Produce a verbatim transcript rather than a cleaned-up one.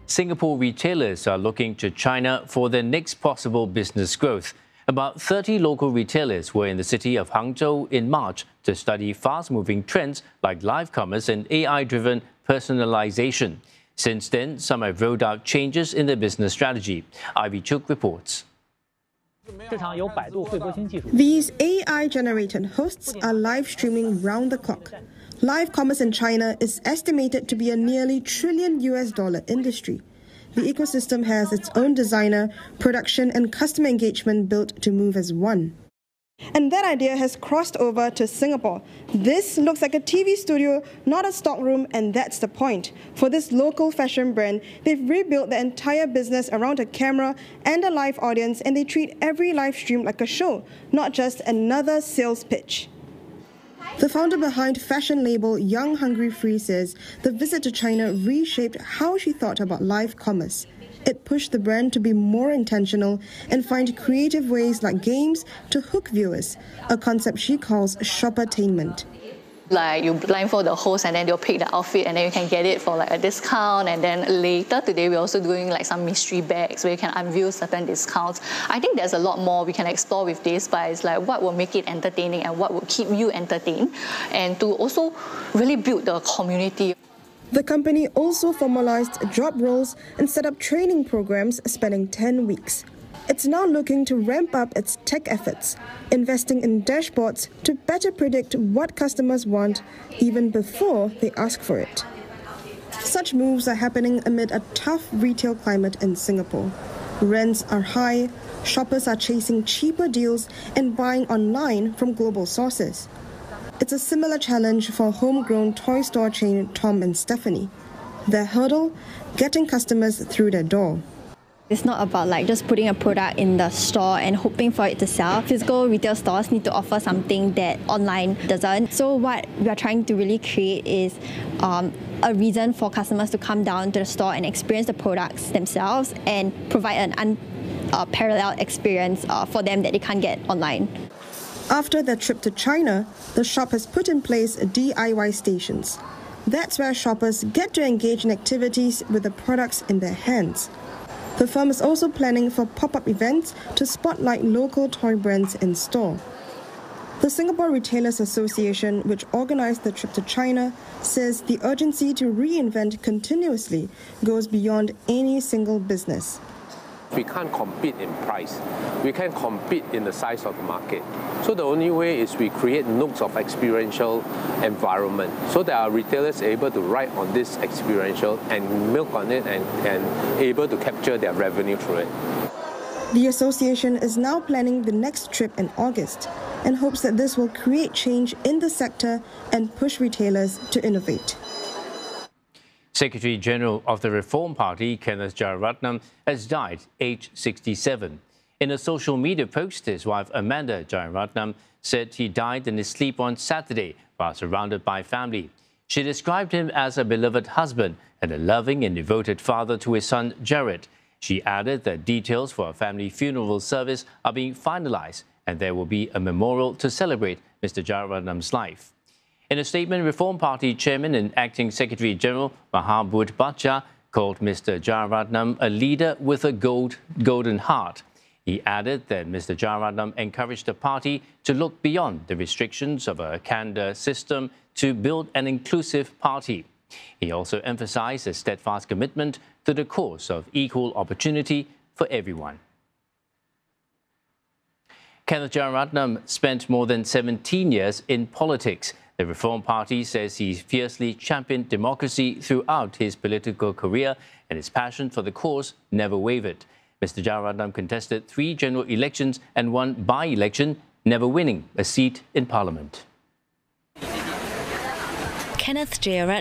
Singapore retailers are looking to China for their next possible business growth. About thirty local retailers were in the city of Hangzhou in March to study fast-moving trends like live commerce and A I-driven personalization. Since then, some have rolled out changes in their business strategy. Ivy Chuk reports. These A I-generated hosts are live streaming round the clock. Live commerce in China is estimated to be a nearly trillion U S dollar industry. The ecosystem has its own designer, production and customer engagement built to move as one. And that idea has crossed over to Singapore. This looks like a T V studio, not a stockroom, and that's the point. For this local fashion brand, they've rebuilt their entire business around a camera and a live audience, and they treat every live stream like a show, not just another sales pitch. The founder behind fashion label Young Hungry Free says the visit to China reshaped how she thought about live commerce. It pushed the brand to be more intentional and find creative ways like games to hook viewers, a concept she calls shoppertainment. Like you blindfold the host and then they'll pick the outfit and then you can get it for like a discount, and then later today we're also doing like some mystery bags where you can unveil certain discounts. I think there's a lot more we can explore with this, but it's like what will make it entertaining and what will keep you entertained, and to also really build the community. The company also formalized job roles and set up training programs spanning ten weeks. It's now looking to ramp up its tech efforts, investing in dashboards to better predict what customers want even before they ask for it. Such moves are happening amid a tough retail climate in Singapore. Rents are high, shoppers are chasing cheaper deals and buying online from global sources. It's a similar challenge for homegrown toy store chain Tom and Stephanie. Their hurdle? Getting customers through their door. It's not about like just putting a product in the store and hoping for it to sell. Physical retail stores need to offer something that online doesn't. So what we are trying to really create is um, a reason for customers to come down to the store and experience the products themselves and provide an unparalleled experience uh, for them that they can't get online. After their trip to China, the shop has put in place D I Y stations. That's where shoppers get to engage in activities with the products in their hands. The firm is also planning for pop-up events to spotlight local toy brands in store. The Singapore Retailers Association, which organized the trip to China, says the urgency to reinvent continuously goes beyond any single business. We can't compete in price. We can't compete in the size of the market. So the only way is we create nooks of experiential environment so that our retailers are able to ride on this experiential and milk on it and, and able to capture their revenue through it. The association is now planning the next trip in August and hopes that this will create change in the sector and push retailers to innovate. Secretary General of the Reform Party, Kenneth Jeyaretnam, has died, aged sixty-seven. In a social media post, his wife Amanda Jeyaretnam said he died in his sleep on Saturday while surrounded by family. She described him as a beloved husband and a loving and devoted father to his son Jared. She added that details for a family funeral service are being finalized and there will be a memorial to celebrate Mister Jeyaretnam's life. In a statement, Reform Party Chairman and Acting Secretary General Mahabud Bacha called Mister Jeyaretnam a leader with a gold, golden heart. He added that Mister Jeyaretnam encouraged the party to look beyond the restrictions of a cadre system to build an inclusive party. He also emphasized a steadfast commitment to the cause of equal opportunity for everyone. Kenneth Jeyaretnam spent more than seventeen years in politics. The Reform Party says he fiercely championed democracy throughout his political career and his passion for the cause never wavered. Mister Jeyaretnam contested three general elections and one by-election, never winning a seat in Parliament. Kenneth Jeyaretnam